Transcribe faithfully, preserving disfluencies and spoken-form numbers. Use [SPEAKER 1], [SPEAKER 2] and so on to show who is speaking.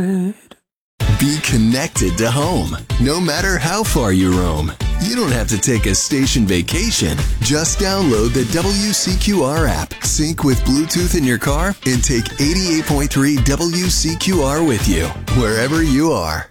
[SPEAKER 1] Be connected to home, no matter how far you roam. You don't have to take a station vacation. Just download the W C Q R app, sync with Bluetooth in your car, and take eighty-eight point three W C Q R with you, wherever you are.